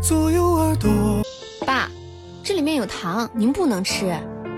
左右耳朵。 爸，这里面有糖，您不能吃。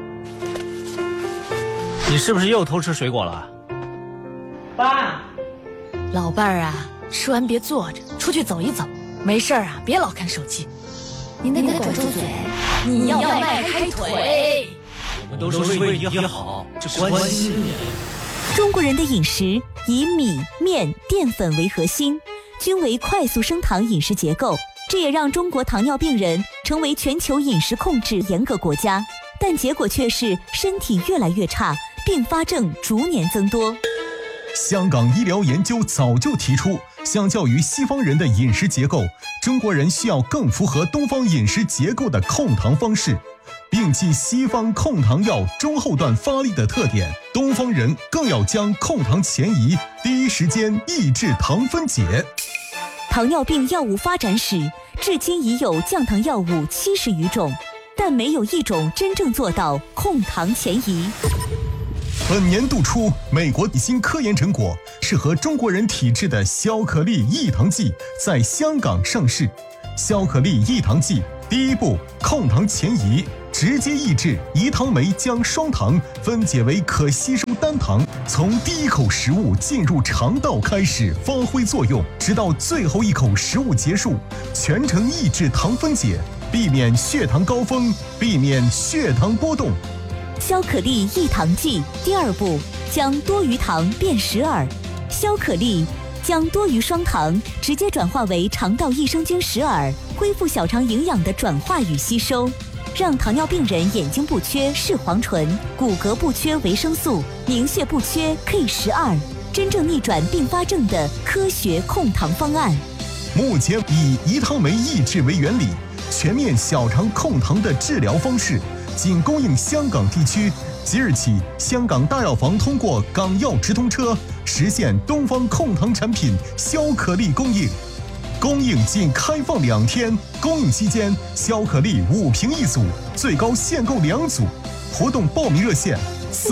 你是不是又偷吃水果了？ 爸， 老伴儿啊，吃完别坐着，出去走一走。没事儿啊，别老看手机。 您得管住嘴， 你要迈开腿。 我们都是为你好，这关心你。 中国人的饮食以米、面、淀粉为核心，均为快速升糖饮食结构，这也让中国糖尿病人成为全球饮食控制严格国家，但结果却是身体越来越差，并发症逐年增多。 香港医疗研究早就提出，相较于西方人的饮食结构，中国人需要更符合东方饮食结构的控糖方式。摒弃西方控糖药中后段发力的特点，东方人更要将控糖前移，第一时间抑制糖分解。 糖尿病药物发展史至今已有降糖药物70余种，但没有一种真正做到控糖前移。 本年度初，美国新科研成果，适合中国人体质的消可利抑糖剂在香港上市。消可利抑糖剂第一步，控糖前移，直接抑制胰糖酶将双糖分解为可吸收单糖，从第一口食物进入肠道开始发挥作用，直到最后一口食物结束，全程抑制糖分解，避免血糖高峰，避免血糖波动。 消可利抑糖剂第二步，将多余糖变实饵。消可利将多余双糖直接转化为肠道益生菌实饵，恢复小肠营养的转化与吸收，让糖尿病人眼睛不缺视黄醇，骨骼不缺维生素，凝血不缺 K12，真正逆转并发症的科学控糖方案。 目前以胰糖酶抑制为原理，全面小肠控糖的治疗方式仅供应香港地区。即日起，香港大药房通过港药直通车实现东方控糖产品消可利供应，供应仅开放2天，供应期间消可利5瓶一组，最高限购2组。活动报名热线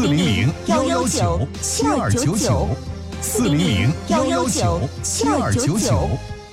：400-119-7299，400-119-7299。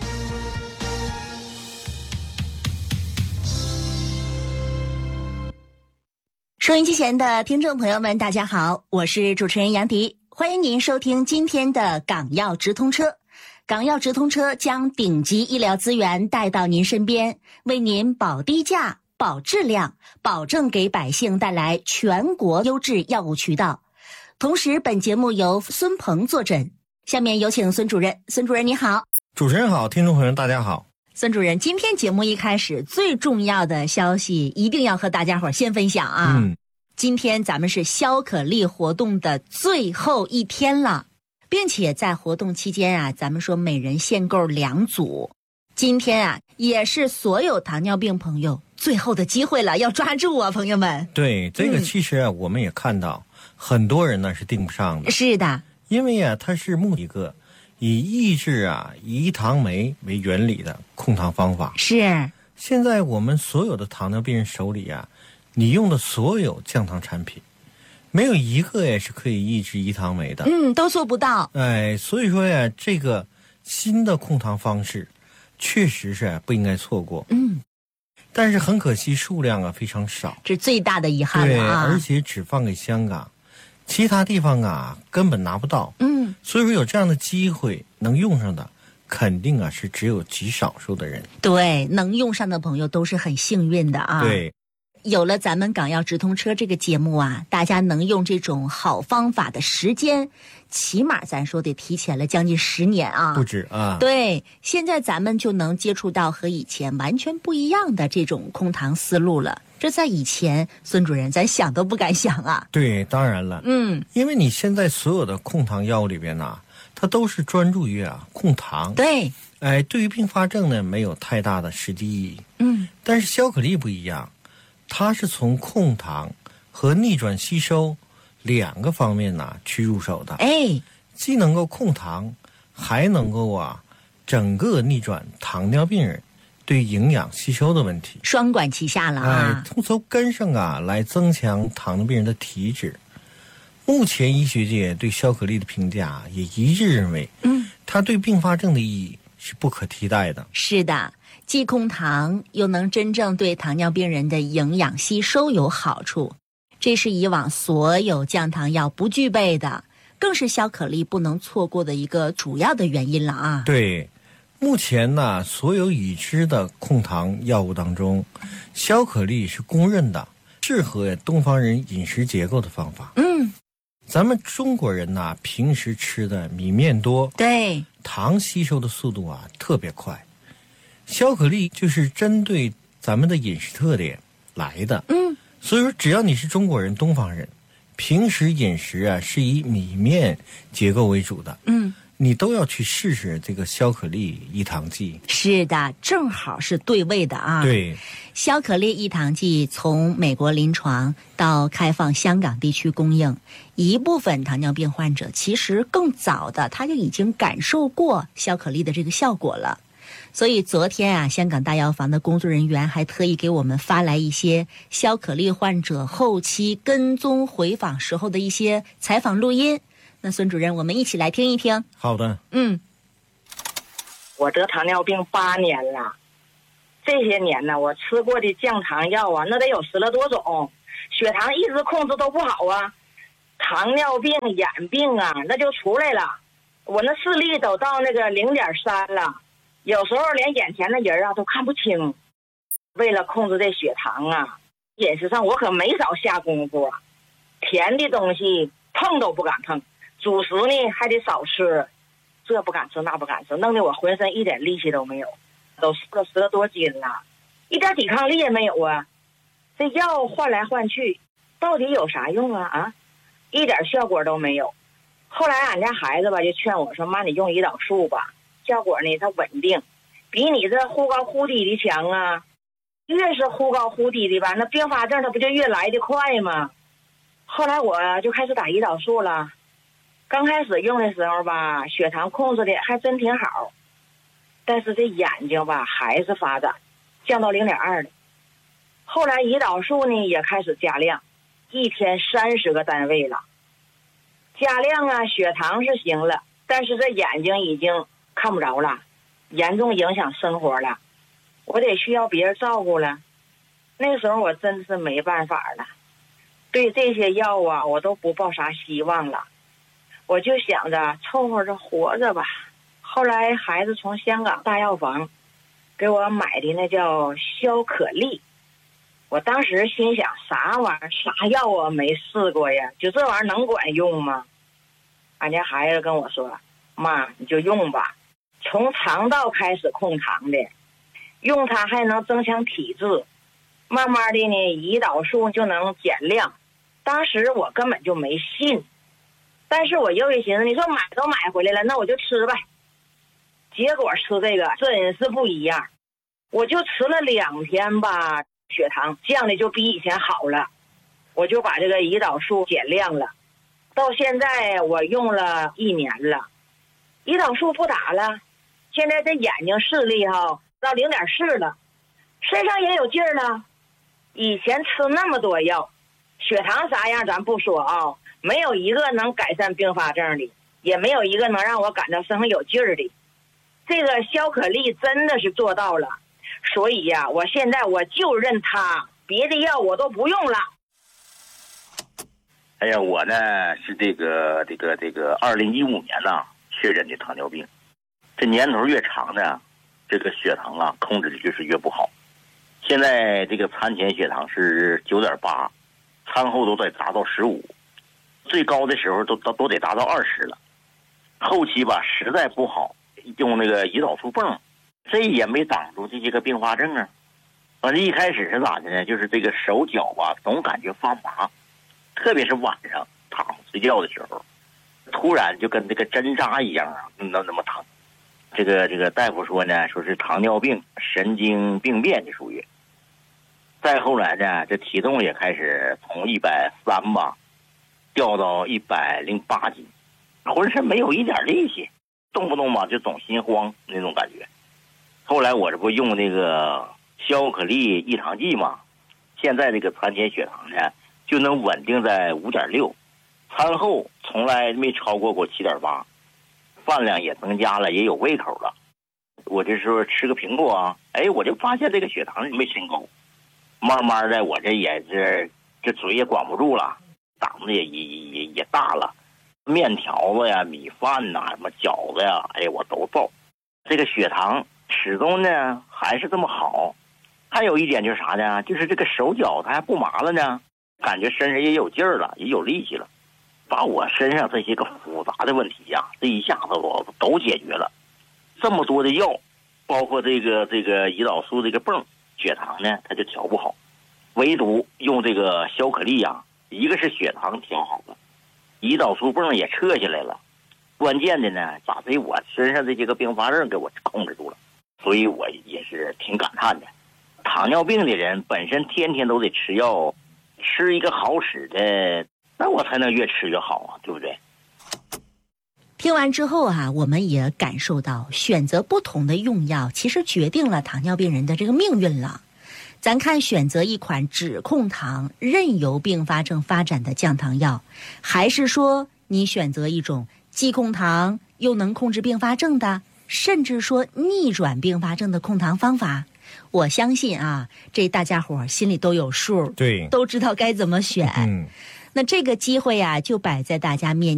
收音机前的听众朋友们，大家好，我是主持人杨迪，欢迎您收听今天的港药直通车。港药直通车将顶级医疗资源带到您身边，为您保低价、保质量，保证给百姓带来全国优质药物渠道。同时，本节目由孙鹏坐诊。下面有请孙主任。孙主任你好。 主持人好，听众朋友大家好。 孙主任，今天节目一开始最重要的消息一定要和大家伙先分享啊！今天咱们是消可利活动的最后一天了，并且在活动期间啊，咱们说每人限购2组。今天啊，也是所有糖尿病朋友最后的机会了，要抓住啊，朋友们。 对，这个其实啊，我们也看到很多人呢是订不上的。 是的， 因为啊，它是一个以抑制啊胰糖酶为原理的控糖方法。 是， 现在我们所有的糖尿病人手里啊，你用的所有降糖产品，没有一个也是可以抑制胰糖酶的。 都做不到。 所以说呀，这个新的控糖方式确实是不应该错过。但是很可惜数量啊非常少， 这最大的遗憾了啊。 对，而且只放给香港，其他地方啊根本拿不到。所以说有这样的机会能用上的，肯定啊是只有极少数的人。 对，能用上的朋友都是很幸运的啊。 对， 有了咱们港药直通车这个节目啊，大家能用这种好方法的时间，起码咱说得提前了将近10年啊， 不止啊。 对，现在咱们就能接触到和以前完全不一样的这种控糖思路了。这在以前，孙主任咱想都不敢想啊。 对，当然了。因为你现在所有的控糖药物里边呢，它都是专注于控糖。 对。 对于并发症呢，没有太大的实际意义。但是消可利不一样，它是从控糖和逆转吸收2个方面呢去入手的。既能够控糖，还能够整个逆转糖尿病人对营养吸收的问题， 双管齐下了啊！ 从根上来增强糖尿病人的体质。目前医学界对消可利的评价也一致认为，它对并发症的意义是不可替代的。 是的， 既控糖又能真正对糖尿病人的营养吸收有好处，这是以往所有降糖药不具备的，更是消可力不能错过的一个主要的原因了啊。 对，目前呢，所有已知的控糖药物当中，消可力是公认的适合东方人饮食结构的方法。咱们中国人呢，平时吃的米面多， 对， 糖吸收的速度啊特别快。消可力就是针对咱们的饮食特点来的。所以说只要你是中国人、东方人，平时饮食啊是以米面结构为主的，你都要去试试这个消可力益糖剂。 是的，正好是对味的啊。 对， 消可力益糖剂从美国临床到开放香港地区供应，一部分糖尿病患者其实更早的他就已经感受过消可力的这个效果了。所以昨天啊，香港大药房的工作人员还特意给我们发来一些消可力患者后期跟踪回访时候的一些采访录音。那孙主任，我们一起来听一听。 好的。 我得糖尿病8年了，这些年呢，我吃过的降糖药啊，那得有10来多种，血糖一直控制都不好啊，糖尿病、眼病啊，那就出来了。我那视力都到那个0.3了，有时候连眼前的人啊都看不清。为了控制这血糖啊，饮食上我可没少下功夫，甜的东西碰都不敢碰，主食呢还得少吃，这不敢吃那不敢吃，弄得我浑身一点力气都没有，都瘦了10来多斤了，一点抵抗力也没有啊。这药换来换去，到底有啥用啊？一点效果都没有。后来俺家孩子吧就劝我说：“妈，你用胰岛素吧，效果呢它稳定，比你这忽高忽低的强啊。越是忽高忽低的吧，那并发症它不就越来的快吗？”后来我就开始打胰岛素了。刚开始用的时候吧，血糖控制的还真挺好，但是这眼睛吧还是发展，降到0.2了。后来胰岛素呢也开始加量，一天30个单位了。加量啊，血糖是行了，但是这眼睛已经看不着了，严重影响生活了，我得需要别人照顾了。那个时候我真是没办法了，对这些药啊我都不抱啥希望了，我就想着凑合着活着吧。后来孩子从香港大药房给我买的那叫消可力，我当时心想啥玩意儿，啥药我没试过呀，就这玩意儿能管用吗？俺家孩子跟我说：“妈，你就用吧，从肠道开始控糖的，用它还能增强体质，慢慢的呢胰岛素就能减量。”当时我根本就没信，但是我又一寻思，你说买都买回来了，那我就吃呗。结果吃这个真是不一样，我就吃了2天吧，血糖降的就比以前好了，我就把这个胰岛素减量了。到现在我用了1年了，胰岛素不打了，现在这眼睛视力到0.4了，身上也有劲儿了。以前吃那么多药，血糖啥样咱不说啊，没有一个能改善并发症的，也没有一个能让我感到身上有劲儿的。这个消可力真的是做到了，所以呀，我现在我就认它，别的药我都不用了。 哎呀，我呢是这个2015年呢确诊的糖尿病，这年头越长呢，这个血糖啊控制的就是越不好。现在这个餐前血糖是9.8，餐后都得达到15，最高的时候都得达到20了。后期吧实在不好，用那个胰岛素泵，这也没挡住这些个并发症啊。反正一开始是咋的呢？就是这个手脚吧总感觉发麻，特别是晚上躺睡觉的时候，突然就跟这个针扎一样啊，那么疼。这个大夫说呢，说是糖尿病神经病变的属于。再后来呢，这体重也开始从130吧掉到108斤，浑身没有一点力气，动不动吧就总心慌那种感觉。后来我这不用那个消可力益糖剂嘛，现在这个餐前血糖呢就能稳定在5.6，餐后从来没超过7.8，饭量也增加了，也有胃口了。 我这时候吃个苹果啊，哎，我就发现这个血糖没升高，慢慢的我这也是这嘴也管不住了，胆子也大了，面条子呀、米饭呐、什么饺子呀，哎，我都造。这个血糖始终呢还是这么好。还有一点就是啥呢？就是这个手脚它还不麻了呢，感觉身上也有劲儿了，也有力气了，把我身上这些个复杂的问题呀，这一下子我都解决了。这么多的药，包括这个胰岛素这个泵，血糖呢它就调不好，唯独用这个小可丽呀，一个是血糖调好了，胰岛素泵也撤下来了，关键的呢把我身上这些个并发症给我控制住了，所以我也是挺感叹的。糖尿病的人本身天天都得吃药，吃一个好使的，那我才能越吃越好啊，对不对？ 听完之后啊，我们也感受到选择不同的用药其实决定了糖尿病人的这个命运了。咱看选择一款只控糖任由并发症发展的降糖药，还是说你选择一种既控糖又能控制并发症的，甚至说逆转并发症的控糖方法，我相信啊，这大家伙心里都有数， 对， 都知道该怎么选。那这个机会啊，就摆在大家面前。